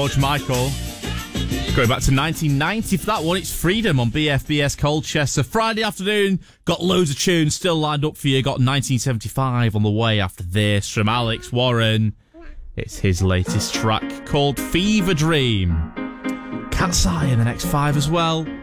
George Michael. Going back to 1990 for that one, it's Freedom on BFBS Colchester. Friday afternoon, got loads of tunes still lined up for you. Got 1975 on the way after this from Alex Warren. It's his latest track called Fever Dream. Cat's Eye in the next 5 as well.